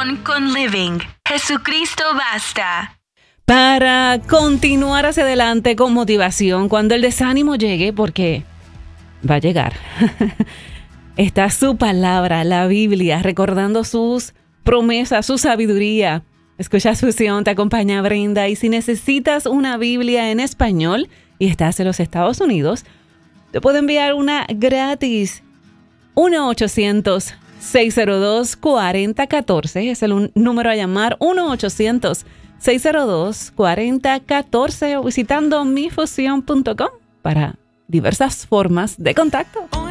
Fusión con Living. Jesucristo basta. Para continuar hacia adelante con motivación cuando el desánimo llegue, porque va a llegar, está su palabra, la Biblia, recordando sus promesas, su sabiduría. Escuchas Fusión, te acompaña Brenda, y si necesitas una Biblia en español y estás en los Estados Unidos, te puedo enviar una gratis. 1-800-602-4014 es el número a llamar. 1-800-602-4014 o visitando mifusión.com para diversas formas de contacto.